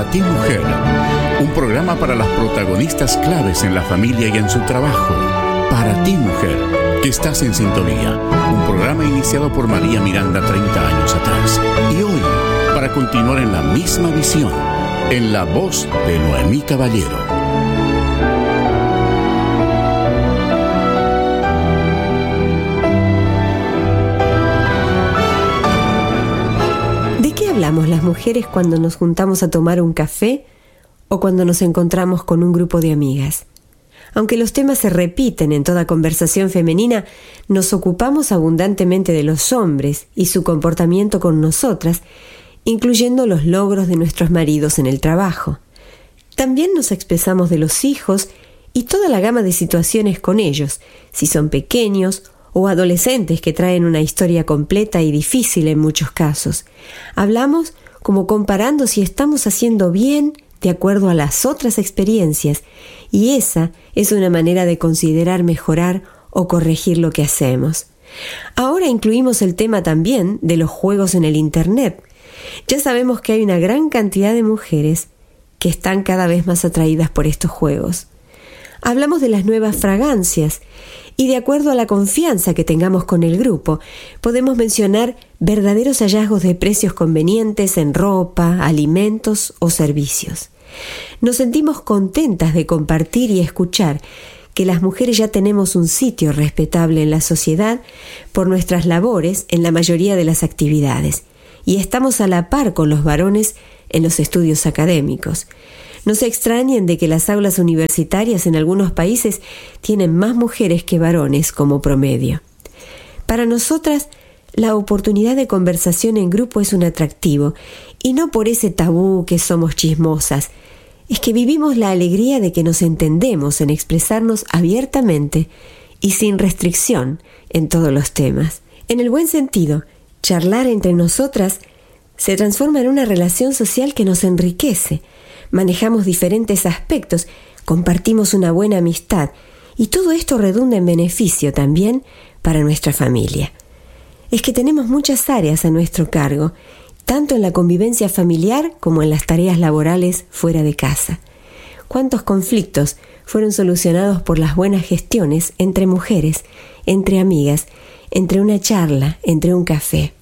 Para ti Mujer, un programa para las protagonistas claves en la familia y en su trabajo. Para ti Mujer, que estás en sintonía, un programa iniciado por María Miranda 30 años atrás. Y hoy, para continuar en la misma visión, en la voz de Noemí Caballero. ¿De qué hablamos las mujeres cuando nos juntamos a tomar un café o cuando nos encontramos con un grupo de amigas? Aunque los temas se repiten en toda conversación femenina, nos ocupamos abundantemente de los hombres y su comportamiento con nosotras, incluyendo los logros de nuestros maridos en el trabajo. También nos expresamos de los hijos y toda la gama de situaciones con ellos, si son pequeños o adolescentes que traen una historia completa y difícil en muchos casos. Hablamos como comparando si estamos haciendo bien de acuerdo a las otras experiencias, y esa es una manera de considerar mejorar o corregir lo que hacemos. Ahora incluimos el tema también de los juegos en el Internet. Ya sabemos que hay una gran cantidad de mujeres que están cada vez más atraídas por estos juegos. Hablamos de las nuevas fragancias y de acuerdo a la confianza que tengamos con el grupo, podemos mencionar verdaderos hallazgos de precios convenientes en ropa, alimentos o servicios. Nos sentimos contentas de compartir y escuchar que las mujeres ya tenemos un sitio respetable en la sociedad por nuestras labores en la mayoría de las actividades y estamos a la par con los varones en los estudios académicos. No se extrañen de que las aulas universitarias en algunos países tienen más mujeres que varones como promedio. Para nosotras, la oportunidad de conversación en grupo es un atractivo, y no por ese tabú que somos chismosas. Es que vivimos la alegría de que nos entendemos en expresarnos abiertamente y sin restricción en todos los temas. En el buen sentido, charlar entre nosotras se transforma en una relación social que nos enriquece. Manejamos diferentes aspectos, compartimos una buena amistad y todo esto redunda en beneficio también para nuestra familia. Es que tenemos muchas áreas a nuestro cargo, tanto en la convivencia familiar como en las tareas laborales fuera de casa. ¿Cuántos conflictos fueron solucionados por las buenas gestiones entre mujeres, entre amigas, entre una charla, entre un café?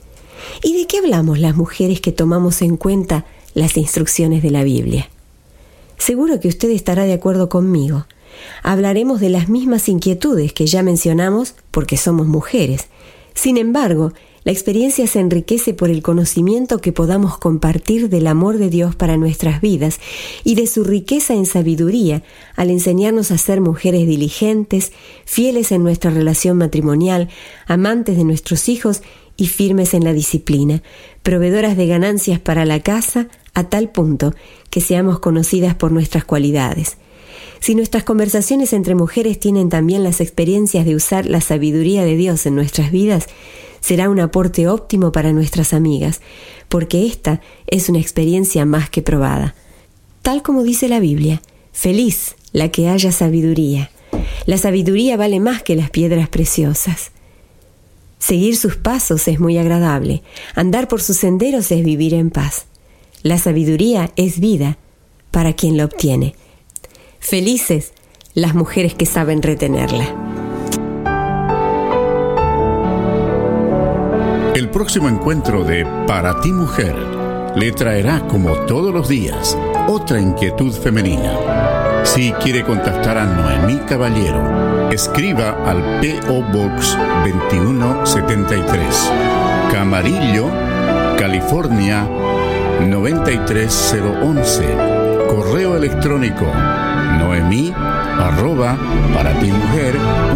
¿Y de qué hablamos las mujeres que tomamos en cuenta las instrucciones de la Biblia? Seguro que usted estará de acuerdo conmigo. Hablaremos de las mismas inquietudes que ya mencionamos porque somos mujeres. Sin embargo, la experiencia se enriquece por el conocimiento que podamos compartir del amor de Dios para nuestras vidas y de su riqueza en sabiduría al enseñarnos a ser mujeres diligentes, fieles en nuestra relación matrimonial, amantes de nuestros hijos y firmes en la disciplina, proveedoras de ganancias para la casa a tal punto que seamos conocidas por nuestras cualidades. Si nuestras conversaciones entre mujeres tienen también las experiencias de usar la sabiduría de Dios en nuestras vidas, será un aporte óptimo para nuestras amigas, porque esta es una experiencia más que probada. Tal como dice la Biblia, feliz la que haya sabiduría. La sabiduría vale más que las piedras preciosas. Seguir sus pasos es muy agradable, andar por sus senderos es vivir en paz. La sabiduría es vida para quien la obtiene. Felices las mujeres que saben retenerla. El próximo encuentro de Para ti Mujer le traerá, como todos los días, otra inquietud femenina. Si quiere contactar a Noemí Caballero, escriba al P.O. Box 2173, Camarillo, California 93011. Correo electrónico noemi@paratimujer.com.